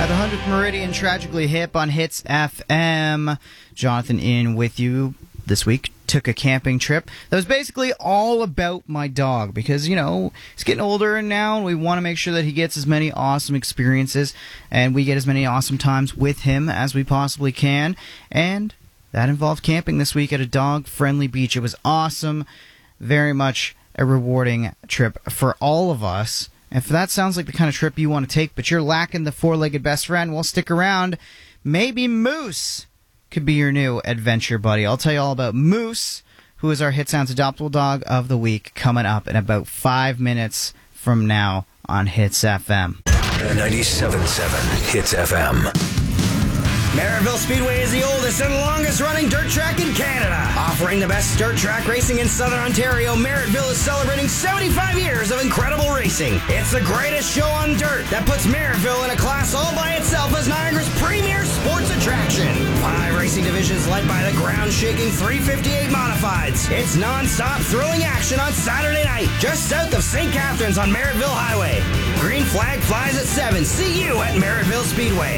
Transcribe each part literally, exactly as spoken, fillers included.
At the hundredth Meridian, Tragically Hip on Hits F M. Jonathan in with you this week. Took a camping trip that was basically all about my dog because, you know, he's getting older now and we want to make sure that he gets as many awesome experiences and we get as many awesome times with him as we possibly can. And that involved camping this week at a dog-friendly beach. It was awesome. Very much a rewarding trip for all of us. And if that sounds like the kind of trip you want to take, but you're lacking the four-legged best friend, well, stick around. Maybe Moose could be your new adventure buddy. I'll tell you all about Moose, who is our Hit Sounds Adoptable Dog of the Week, coming up in about five minutes from now on Hits F M. ninety-seven point seven Hits F M. Merrittville Speedway is the oldest and longest-running dirt track in Canada. Offering the best dirt track racing in Southern Ontario, Merrittville is celebrating seventy-five years of incredible racing. It's the greatest show on dirt that puts Merrittville in a class all by itself as Niagara's premier sports attraction. Five racing divisions led by the ground-shaking three fifty-eight Modifieds. It's non-stop thrilling action on Saturday night, just south of Saint Catharines on Merrittville Highway. Green flag flies at seven. See you at Merrittville Speedway.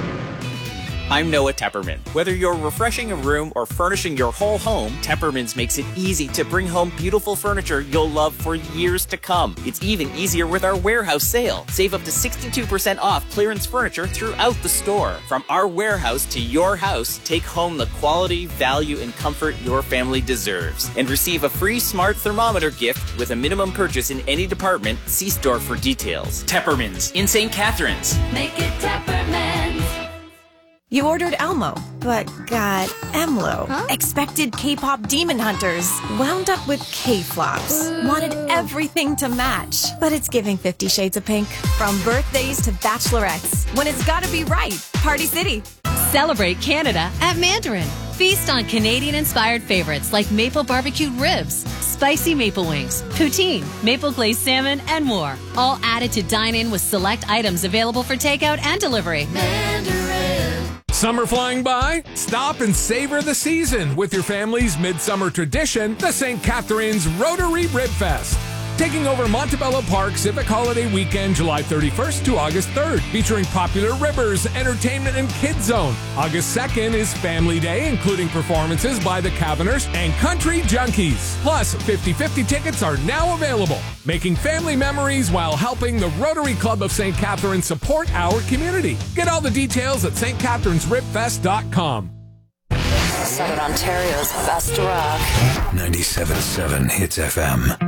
I'm Noah Tepperman. Whether you're refreshing a room or furnishing your whole home, Tepperman's makes it easy to bring home beautiful furniture you'll love for years to come. It's even easier with our warehouse sale. Save up to sixty-two percent off clearance furniture throughout the store. From our warehouse to your house, take home the quality, value, and comfort your family deserves. And receive a free smart thermometer gift with a minimum purchase in any department. See store for details. Tepperman's in Saint Catharines. Make it Tepperman's. You ordered Elmo, but got Emlo. Huh? Expected K-pop demon hunters, wound up with K-flops. Wanted everything to match, but it's giving Fifty Shades of Pink. From birthdays to bachelorettes, when it's gotta be right, Party City. Celebrate Canada at Mandarin. Feast on Canadian-inspired favorites like maple barbecued ribs, spicy maple wings, poutine, maple glazed salmon, and more. All added to dine in with select items available for takeout and delivery. Mandarin. Summer flying by? Stop and savor the season with your family's midsummer tradition, the Saint Catharines Rotary Rib Fest. Taking over Montebello Park Civic Holiday Weekend, July thirty-first to August third, featuring popular ribbers, entertainment, and kids zone. August second is Family Day, including performances by the Caverners and Country Junkies. Plus, fifty-fifty tickets are now available, making family memories while helping the Rotary Club of Saint Catharines support our community. Get all the details at st catharines rib fest dot com. Southern Ontario's best rock. ninety-seven point seven Hits F M.